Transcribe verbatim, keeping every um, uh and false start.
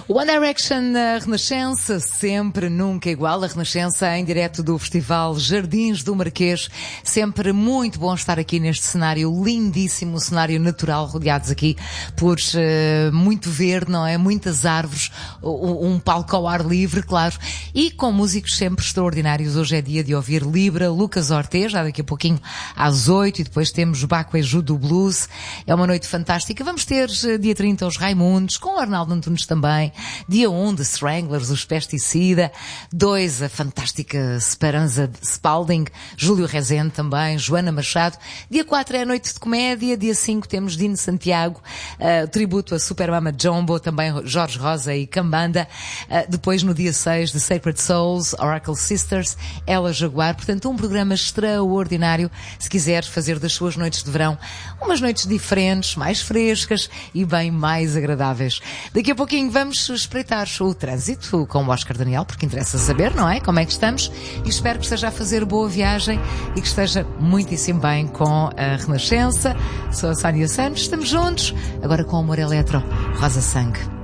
One Direction, a Renascença, sempre, nunca igual. A Renascença em direto do Festival Jardins do Marquês. Sempre muito bom estar aqui neste cenário lindíssimo, cenário natural, rodeados aqui por uh, muito verde, não é? Muitas árvores, um, um palco ao ar livre, claro. E com músicos sempre extraordinários. Hoje é dia de ouvir Libra, Lucas Ortez, já daqui a pouquinho às oito, e depois temos Baco e Ju do Blues. É uma noite fantástica. Vamos ter uh, dia trinta os Raimundos, com o Arnaldo Antunes também. Dia um, The Stranglers, os Pesticida. dois, a fantástica Speranza Spalding. Júlio Rezende também. Joana Machado. Dia quatro é a noite de comédia. Dia cinco temos Dino Santiago. Uh, tributo a Supermama Jumbo. Também Jorge Rosa e Cambanda. Uh, depois no dia seis, The Sacred Souls, Oracle Sisters, Ela Jaguar. Portanto, um programa extraordinário. Se quiser fazer das suas noites de verão umas noites diferentes, mais frescas e bem mais agradáveis. Daqui a pouquinho vamos espreitar o trânsito com o Oscar Daniel, porque interessa saber, não é? Como é que estamos, e espero que esteja a fazer boa viagem e que esteja muitíssimo bem com a Renascença. Sou a Sónia Santos, estamos juntos, agora com o Amor Eletro, Rosa Sangue.